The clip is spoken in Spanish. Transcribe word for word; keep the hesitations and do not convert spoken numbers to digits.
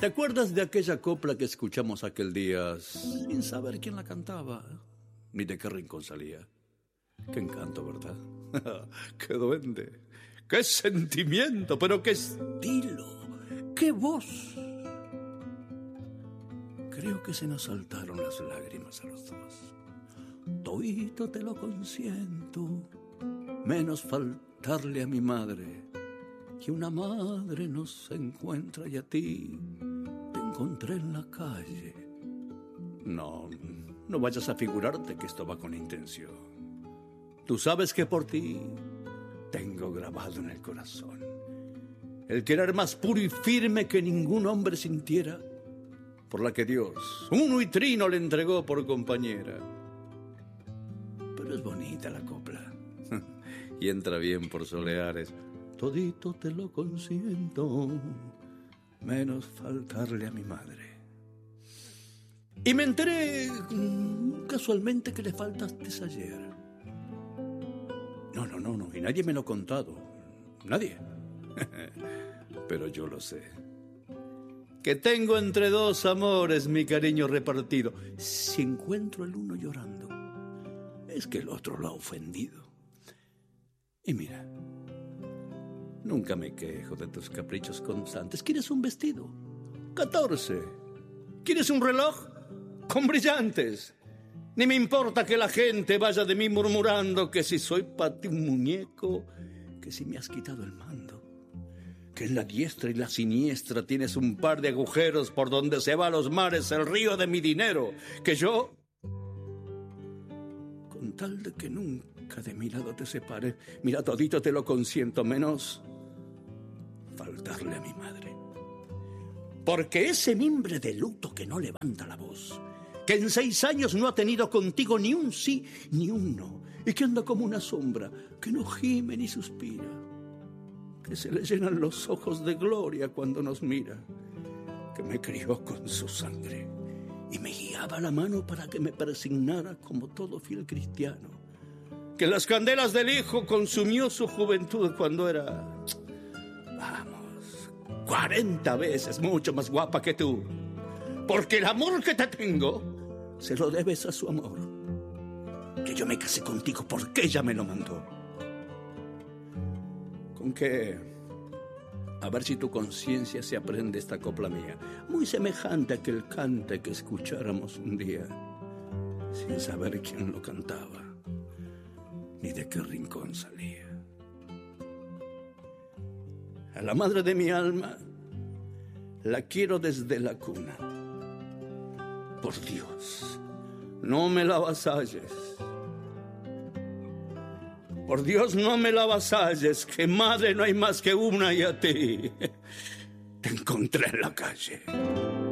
¿Te acuerdas de aquella copla que escuchamos aquel día sin saber quién la cantaba? Ni de qué rincón salía. Qué encanto, ¿verdad? ¡Qué duende! ¡Qué sentimiento! ¡Pero qué estilo! ¡Qué voz! Creo que se nos saltaron las lágrimas a los dos. Todito te lo consiento, menos faltarle a mi madre, que una madre nos encuentra y a ti te encontré en la calle. No, no vayas a figurarte que esto va con intención. Tú sabes que por ti tengo grabado en el corazón el querer más puro y firme que ningún hombre sintiera, por la que Dios, uno y trino, le entregó por compañera. Pero es bonita la copla y entra bien por soleares. Todito te lo consiento, menos faltarle a mi madre. Y me enteré casualmente que le faltaste ayer. No, no, no, no, y nadie me lo ha contado. Nadie. Pero yo lo sé. Que tengo entre dos amores mi cariño repartido. Si encuentro el uno llorando, es que el otro lo ha ofendido. Y mira, nunca me quejo de tus caprichos constantes. ¿Quieres un vestido? catorce. ¿Quieres un reloj? Con brillantes. Ni me importa que la gente vaya de mí murmurando que si soy para ti un muñeco, que si me has quitado el mando, que en la diestra y la siniestra tienes un par de agujeros por donde se va a los mares el río de mi dinero, que yo, con tal de que nunca de mi lado te separe, mira, todito te lo consiento, menos faltarle a mi madre. Porque ese mimbre de luto que no levanta la voz, que en seis años no ha tenido contigo ni un sí ni un no, y que anda como una sombra, que no gime ni suspira, que se le llenan los ojos de gloria cuando nos mira, que me crió con su sangre y me guiaba la mano para que me persignara como todo fiel cristiano, que las candelas del hijo consumió su juventud cuando era, vamos, cuarenta veces mucho más guapa que tú, porque el amor que te tengo se lo debes a su amor, que yo me casé contigo porque ella me lo mandó. Con que, a ver si tu conciencia se aprende esta copla mía, muy semejante a aquel cante que escucháramos un día, sin saber quién lo cantaba, ni de qué rincón salía. A la madre de mi alma la quiero desde la cuna. Por Dios, no me la avasalles. Por Dios, no me la avasalles, que madre no hay más que una y a ti te encontré en la calle.